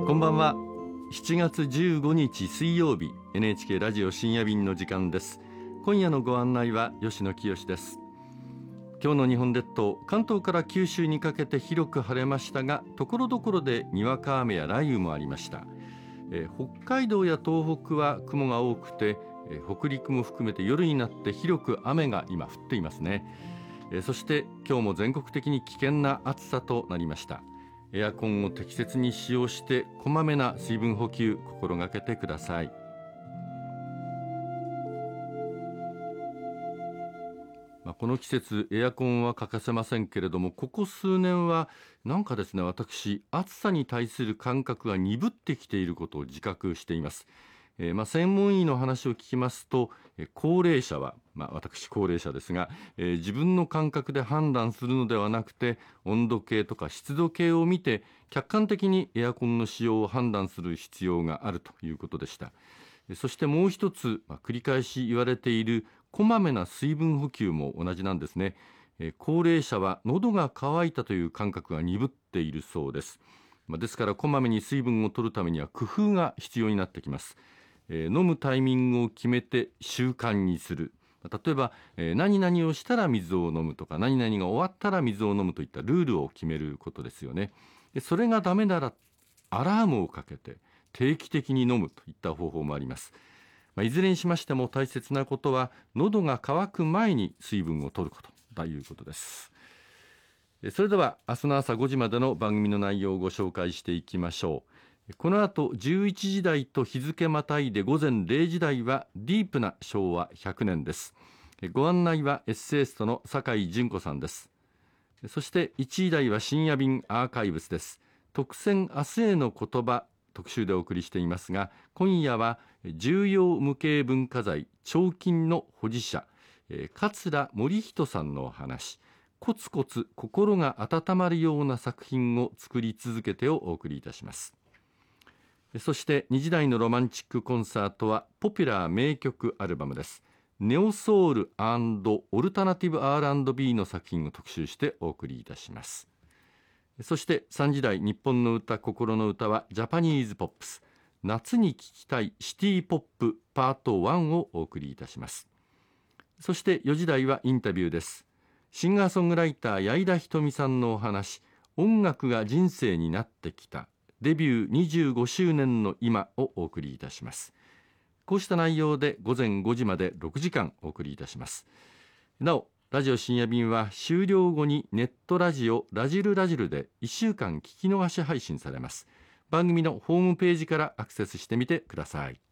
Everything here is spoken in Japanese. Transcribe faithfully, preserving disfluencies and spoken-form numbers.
こんばんは。しちがつじゅうごにち水曜日、 エヌエイチケー ラジオ深夜便の時間です。今夜のご案内は吉野清です。今日の日本列島、関東から九州にかけて広く晴れましたが、ところどころでにわか雨や雷雨もありました。えー、北海道や東北は雲が多くて、えー、北陸も含めて夜になって広く雨が今降っていますね。えー、そして今日も全国的に危険な暑さとなりました。エアコンを適切に使用してこまめな水分補給心がけてください。まあ、この季節エアコンは欠かせませんけれども、ここ数年はなんかですね、私暑さに対する感覚が鈍ってきていることを自覚しています。えーまあ、専門医の話を聞きますと、えー、高齢者は、まあ、私高齢者ですが、えー、自分の感覚で判断するのではなくて、温度計とか湿度計を見て客観的にエアコンの使用を判断する必要があるということでした。えー、そしてもう一つ、まあ、繰り返し言われているこまめな水分補給も同じなんですね。えー、高齢者は喉が渇いたという感覚が鈍っているそうです。まあ、ですからこまめに水分を取るためには工夫が必要になってきます。えー、飲むタイミングを決めて習慣にする。例えば、えー、何々をしたら水を飲むとか、何々が終わったら水を飲むといったルールを決めることですよね。でそれがダメならアラームをかけて定期的に飲むといった方法もあります。まあ、いずれにしましても大切なことは、喉が渇く前に水分を取ることということです。それでは明日の朝ごじまでの番組の内容をご紹介していきましょう。この後じゅういちじ台と日付またいで午前れいじ台はディープな昭和ひゃくねんです。ご案内はエッセイストの酒井純子さんです。そしていちじ台は深夜便アーカイブスです。特選明日への言葉特集でお送りしていますが、今夜は重要無形文化財彫金の保持者、桂森人さんのお話、コツコツ心が温まるような作品を作り続けてをお送りいたします。そしてにじ台のロマンチックコンサートはポピュラー名曲アルバムです。ネオソウル&オルタナティブ アールアンドビー の作品を特集してお送りいたします。そしてさんじ台日本の歌心の歌はジャパニーズポップス、夏に聴きたいシティポップパートワンをお送りいたします。そしてよじ台はインタビューです。シンガーソングライター矢井田ひとみさんのお話、音楽が人生になってきたデビューにじゅうごしゅうねんの今をお送りいたします。こうした内容で午前ごじまでろくじかんお送りいたします。なおラジオ深夜便は終了後にネットラジオラジルラジルでいっしゅうかん聞き逃し配信されます。番組のホームページからアクセスしてみてください。